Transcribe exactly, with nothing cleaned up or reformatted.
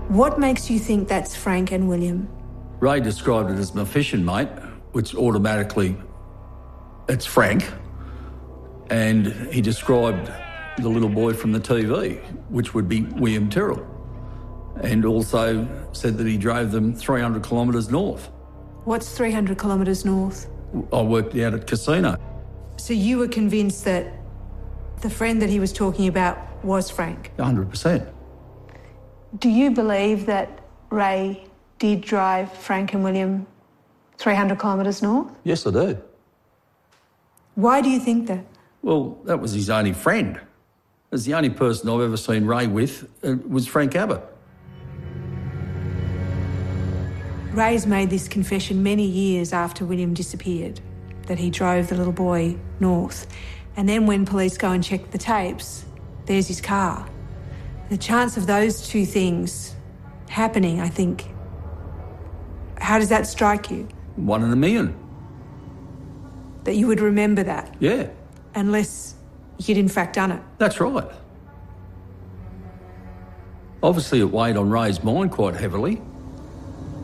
What makes you think that's Frank and William? Ray described it as my fishing mate, which automatically, it's Frank. And he described the little boy from the T V, which would be William Tyrrell. And also said that he drove them three hundred kilometres north. What's three hundred kilometres north? I worked out at casino. So you were convinced that the friend that he was talking about was Frank? one hundred percent. Do you believe that Ray did drive Frank and William three hundred kilometres north? Yes, I do. Why do you think that? Well, that was his only friend. It was the only person I've ever seen Ray with uh, was Frank Abbott. Ray's made this confession many years after William disappeared, that he drove the little boy north. And then when police go and check the tapes, there's his car. The chance of those two things happening, I think, how does that strike you? One in a million. That you would remember that? Yeah. Unless you'd in fact done it? That's right. Obviously it weighed on Ray's mind quite heavily.